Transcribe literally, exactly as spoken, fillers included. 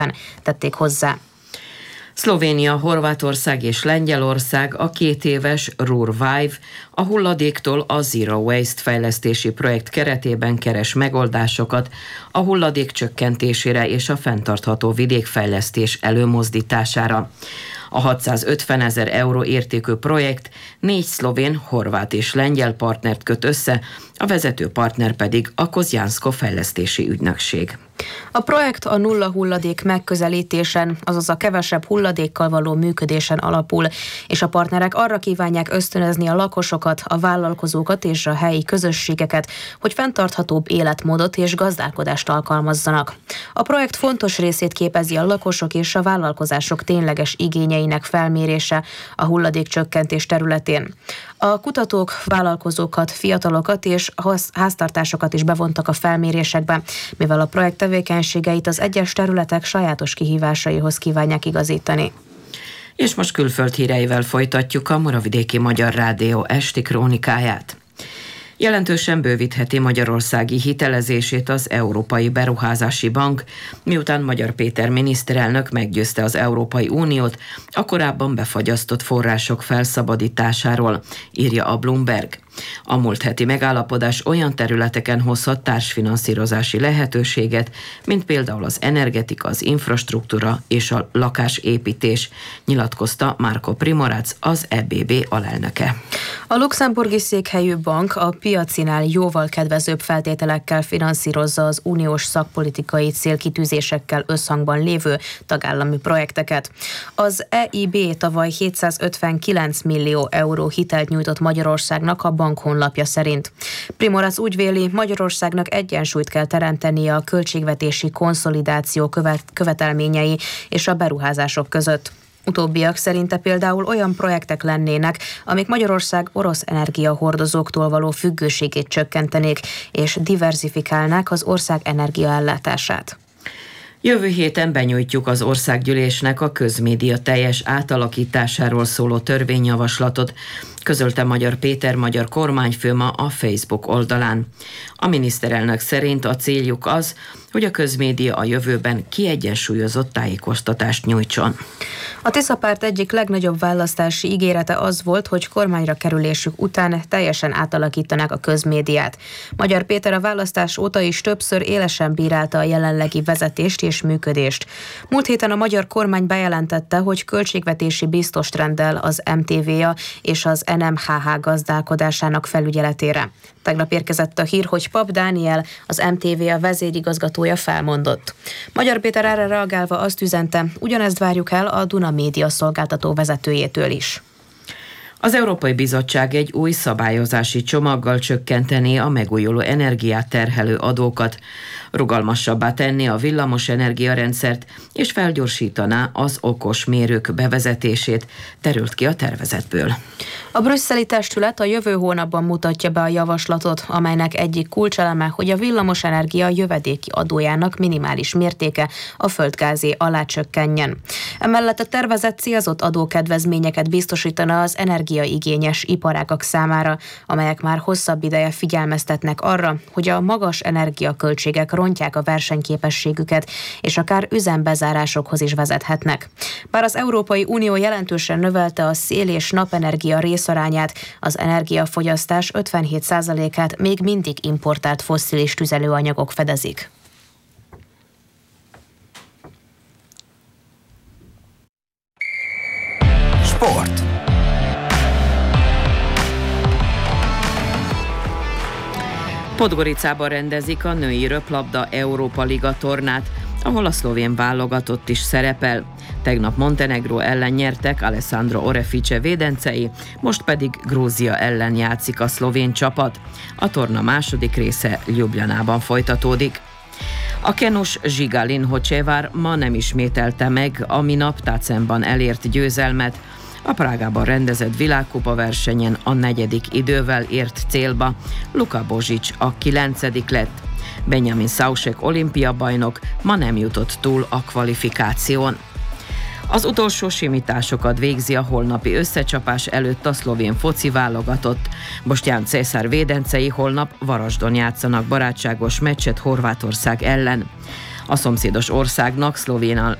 tették hozzá. Szlovénia, Horvátország és Lengyelország a két éves RUR-Vive, a hulladéktól a Zero Waste fejlesztési projekt keretében keres megoldásokat a hulladék csökkentésére és a fenntartható vidékfejlesztés előmozdítására. A hatszázötven ezer euró értékű projekt négy szlovén, horvát és lengyel partnert köt össze, a vezető partner pedig a Kozjánszko fejlesztési ügynökség. A projekt a nulla hulladék megközelítésen, azaz a kevesebb hulladékkal való működésen alapul, és a partnerek arra kívánják ösztönözni a lakosokat, a vállalkozókat és a helyi közösségeket, hogy fenntarthatóbb életmódot és gazdálkodást alkalmazzanak. A projekt fontos részét képezi a lakosok és a vállalkozások tényleges igényeinek felmérése a hulladékcsökkentés területén. A kutatók vállalkozókat, fiatalokat és háztartásokat is bevontak a felmérésekbe, mivel a projekt tevékenységeit az egyes területek sajátos kihívásaihoz kívánják igazítani. És most külföld híreivel folytatjuk a Muravidéki Magyar Rádió esti krónikáját. Jelentősen bővítheti magyarországi hitelezését az Európai Beruházási Bank, miután Magyar Péter miniszterelnök meggyőzte az Európai Uniót a korábban befagyasztott források felszabadításáról, írja a Bloomberg. A múlt heti megállapodás olyan területeken hozhat társfinanszírozási lehetőséget, mint például az energetika, az infrastruktúra és a lakásépítés, nyilatkozta Marco Primorac, az é bé bé alelnöke. A luxemburgi székhelyű bank a piacinál jóval kedvezőbb feltételekkel finanszírozza az uniós szakpolitikai célkitűzésekkel összhangban lévő tagállami projekteket. Az é i bé tavaly hétszázötvenkilenc millió euró hitelt nyújtott Magyarországnak a bank honlapja szerint. Primorac úgy véli, Magyarországnak egyensúlyt kell teremtenie a költségvetési konszolidáció követ- követelményei és a beruházások között. Utóbbiak szerinte például olyan projektek lennének, amik Magyarország orosz energiahordozóktól való függőségét csökkentenék, és diverzifikálnák az ország energiaellátását. Jövő héten benyújtjuk az országgyűlésnek a közmédia teljes átalakításáról szóló törvényjavaslatot, közölte Magyar Péter magyar kormányfő ma a Facebook oldalán. A miniszterelnök szerint a céljuk az, hogy a közmédia a jövőben kiegyensúlyozott tájékoztatást nyújtson. A Tisza párt egyik legnagyobb választási ígérete az volt, hogy kormányra kerülésük után teljesen átalakítanák a közmédiát. Magyar Péter a választás óta is többször élesen bírálta a jelenlegi vezetést és működést. Múlt héten a magyar kormány bejelentette, hogy költségvetési biztost rendel az em té vé-a és az en em há há gazdálkodásának felügyeletére. Tegnap érkezett a hír, hogy Pap Dániel, az em té vé a vezérigazgatója felmondott. Magyar Péter erre reagálva azt üzente, ugyanezt várjuk el a Duna Média szolgáltató vezetőjétől is. Az Európai Bizottság egy új szabályozási csomaggal csökkentené a megújuló energiát terhelő adókat, rugalmasabbá tenné a villamos energiarendszert és felgyorsítaná az okos mérők bevezetését, derült ki a tervezetből. A brüsszeli testület a jövő hónapban mutatja be a javaslatot, amelynek egyik kulcseleme, hogy a villamosenergia jövedéki adójának minimális mértéke a földgázé alá csökkenjen. Emellett a tervezet célzott adókedvezményeket biztosítana az energiaigényes iparágak számára, amelyek már hosszabb ideje figyelmeztetnek arra, hogy a magas energiaköltségek rontják a versenyképességüket, és akár üzembezárásokhoz is vezethetnek. Bár az Európai Unió jelentősen növelte a szél- és napenergia részarányát, az energiafogyasztás ötvenhét százalékát még mindig importált fosszilis tüzelőanyagok fedezik. Sport. Podgoricában rendezik a női röplabda Európa Liga tornát, ahol a szlovén válogatott is szerepel. Tegnap Montenegró ellen nyertek Alessandro Orefice védencei, most pedig Grúzia ellen játszik a szlovén csapat. A torna második része Ljubljanában folytatódik. A kenus Zsigalin Hocsevár ma nem ismételte meg a minap Tácenban elért győzelmet. A Prágában rendezett világkupa versenyen a negyedik idővel ért célba. Luka Božič a kilencedik lett. Benjamin Saušek olimpiabajnok ma nem jutott túl a kvalifikáción. Az utolsó simításokat végzi a holnapi összecsapás előtt a szlovén foci válogatott. Boštjan Cészár védencei holnap Varasdon játszanak barátságos meccset Horvátország ellen. A szomszédos országnak, Szlovénia,